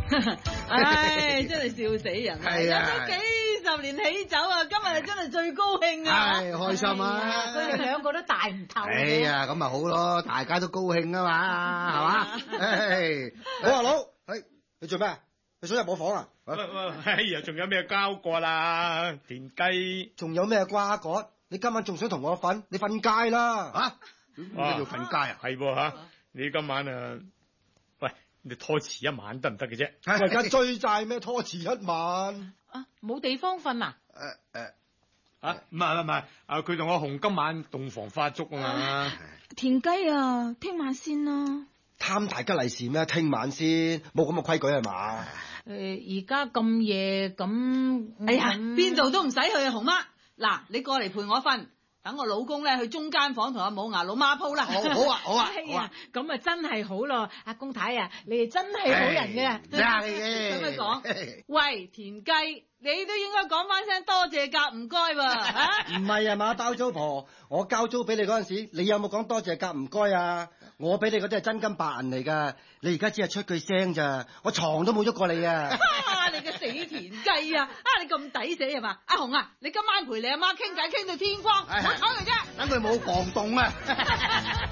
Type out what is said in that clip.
唉，真係笑死人啊！ 係啊有咗幾十年喜酒啊，今日真係最高興啊！ 唉，開心啊！ 佢哋兩個都大唔透哎呀，咁咪好咯，大家都高興啊嘛，係嘛？唉， 我話佬，你做咩？你想入我房啊？ 哎呀，仲有咩交過啦？田雞， 仲有咩瓜葛？你今晚仲想同我瞓？你瞓街啦！ 嚇？點解要瞓街啊？ 係喎嚇，你今晚喂，你拖遲一晚得唔得嘅啫？ 我而家追債咩？拖遲一晚。 啊，冇地方瞓啊？ 唔係，佢同我紅今晚洞房花燭啊嘛。 田雞啊，聽晚先啦。 貪大吉利是咩？聽晚先，冇咁嘅規矩係嘛？ 而家咁夜咁， 哎呀，邊度都唔使去啊，紅媽。嗱，你過嚟陪我瞓，等我老公咧去中間房同阿冇牙佬孖鋪啦。 好啊， 哎呀，咁啊真係好咯，阿公太啊，你哋真係好人嘅。 真係嘅。 咁樣講，喂，田雞，你都應該講翻聲多謝夾唔該喎。 唔係啊嘛，包租婆，我交租俾你嗰陣時，你有冇講多謝夾唔該啊？我俾你嗰啲係真金白銀嚟㗎，你而家只係出句聲咋，我床都冇喐過你啊！ 你個死田雞啊！你咁抵死係嘛？阿紅啊，你今晚陪你阿媽傾偈傾到天光，唔好睬佢啫。 等佢冇房動啊！